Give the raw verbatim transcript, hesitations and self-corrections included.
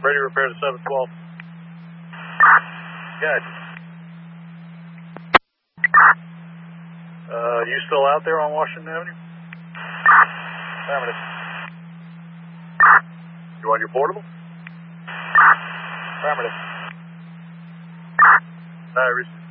Ready to repair to seven twelve. Good. Uh, you still out there on Washington Avenue? Affirmative. You on your portable? Affirmative. I